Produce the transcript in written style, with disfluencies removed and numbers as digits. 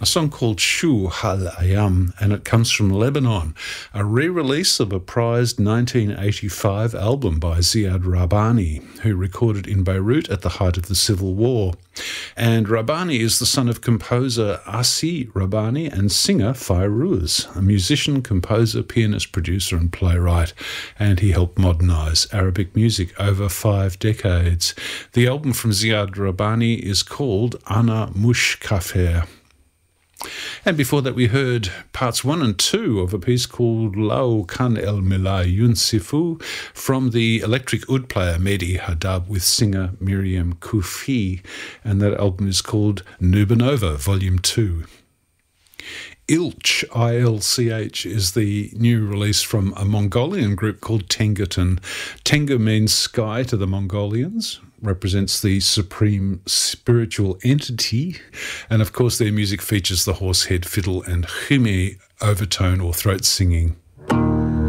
a song called Shu Hal Ayam, and it comes from Lebanon, a re-release of a prized 1985 album by Ziad Rabbani, who recorded in Beirut at the height of the Civil War. And Rabbani is the son of composer Asi Rabbani and singer Fairuz, a musician, composer, pianist, producer and playwright, and he helped modernise Arabic music over 5 decades. The album from Ziad Rabbani is called Ana Mush Kafer. And before that we heard parts 1 and 2 of a piece called Lau Kan El Milai Yunsifu from the electric oud player Mehdi Haddab with singer Miriam Kufi, and that album is called Nubanova Volume 2. Ilch, I-L-C-H, is the new release from a Mongolian group called Tengaton. Tenga means sky to the Mongolians, represents the supreme spiritual entity, and of course their music features the horsehead fiddle and khime overtone or throat singing.